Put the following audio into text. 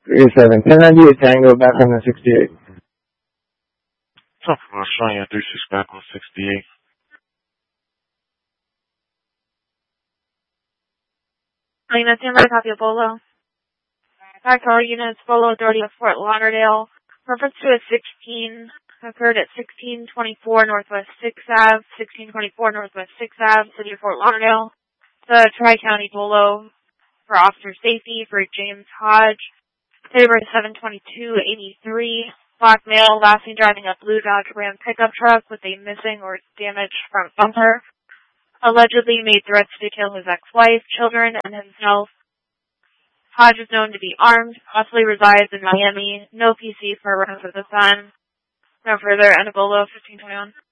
37. 1098 Tango, back on the 68. Something from Australia, 36 back on 68. Lena Timber, copy of Bolo. Back to all units, Bolo Authority of Fort Lauderdale. Reference to a 16 occurred at 1624 Northwest 6th Ave, 1624 Northwest 6th Ave, City of Fort Lauderdale. The Tri-County Bolo for officer safety for James Hodge. Date of birth 7/22/83. Black male, last seen driving a blue Dodge Ram pickup truck with a missing or damaged front bumper. Allegedly made threats to kill his ex-wife, children, and himself. Hodge is known to be armed, possibly resides in Miami. No PC for Run for the Sun. No further, and Bolo 1521.